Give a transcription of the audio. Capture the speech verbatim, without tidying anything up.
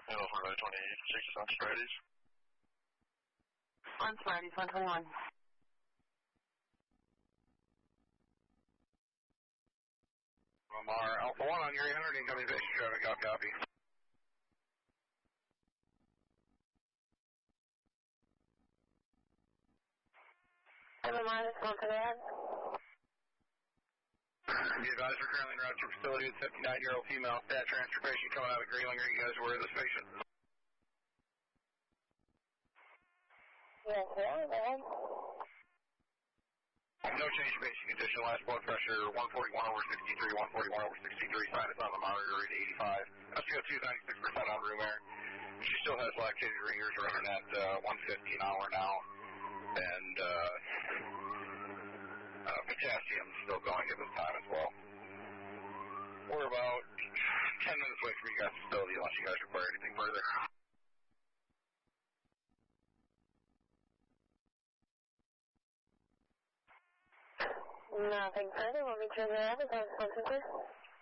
Hello, for twenty-six on Sparties. On Sparties, one twenty-one. Lamar, Alpha one on your eight hundred, incoming base traffic, copy, copy. Hello, minus one for that. The advisor currently en route to your facility with fifty-nine-year-old female stat transfer patient coming out of Greenlinger. You guys are aware of this patient? Yes, sir. Ma'am. No change in patient condition. Last blood pressure one forty-one over sixty-three, one forty-one over sixty-three. Sinus on the monitor rate eighty-five. S P O two ninety-six percent on room air. She still has lactated ringers running at uh, one fifty an hour now. And uh, uh, potassium still going at this time as well. We're about ten minutes away from you guys' facility unless you guys require anything further. Nothing further. We'll meet you in the office.